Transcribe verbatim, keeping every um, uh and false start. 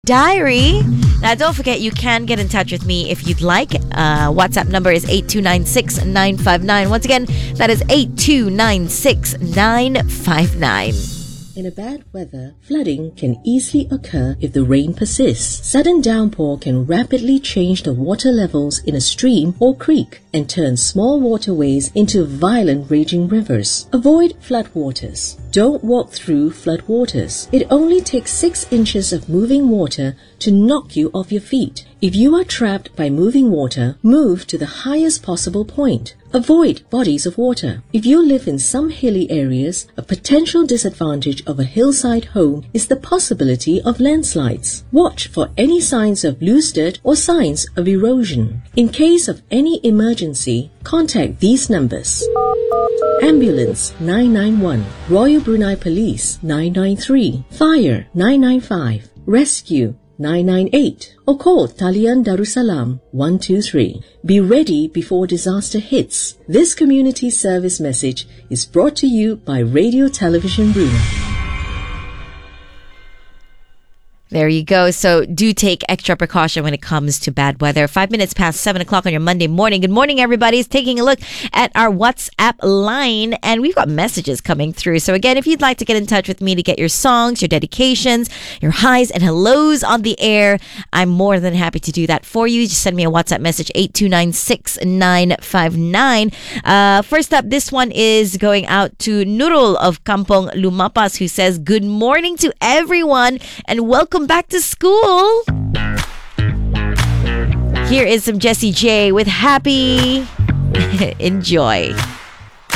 Diary. Now, don't forget, you can get in touch with me if you'd like. Uh, WhatsApp number is eight two nine six nine five nine. Once again, that is eight two nine six nine five nine. In a bad weather, flooding can easily occur if the rain persists. Sudden downpour can rapidly change the water levels in a stream or creek and turn small waterways into violent raging rivers. Avoid floodwaters. Don't walk through floodwaters. It only takes six inches of moving water to knock you off your feet. If you are trapped by moving water, move to the highest possible point. Avoid bodies of water. If you live in some hilly areas, a potential disadvantage of a hillside home is the possibility of landslides. Watch for any signs of loose dirt or signs of erosion. In case of any emergency, contact these numbers. Ambulance nine nine one, Royal Brunei Police nine nine three, Fire nine nine five, Rescue nine nine eight, or call Talian Darussalam one two three. Be ready before disaster hits. This community service message is brought to you by Radio Television Brunei. There you go. So do take extra precaution when it comes to bad weather. Five minutes past seven o'clock on your Monday morning. Good morning, everybody. It's taking a look at our WhatsApp line, and we've got messages coming through. So again, if you'd like to get in touch with me to get your songs, your dedications, your highs and hellos on the air, I'm more than happy to do that for you. Just send me a WhatsApp message, eight two nine six nine five nine. Uh, first up, this one is going out to Nurul of Kampong Lumapas, who says, good morning to everyone and welcome back to school. Here is some Jessie J with Happy. Enjoy.